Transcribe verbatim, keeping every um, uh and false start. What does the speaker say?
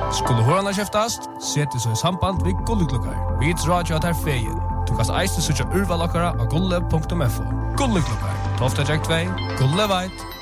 Skulle hörarna käftast, sätter sig i samband vid Gulleklockar. Vi drar ju att här fejen. Du kan eisen söka urvalakara av gulle punkt f o. Gulleklockar. Tofta Jack två. Gulle vet.